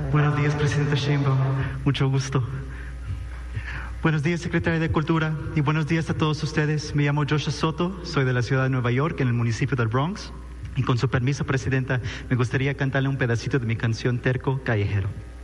Buenos días, Presidenta Sheinbaum. Mucho gusto. Buenos días, Secretaria de Cultura, y buenos días a todos ustedes. Me llamo Joshua Soto, soy de la ciudad de Nueva York, en el municipio del Bronx. Y con su permiso, Presidenta, me gustaría cantarle un pedacito de mi canción Terco Callejero.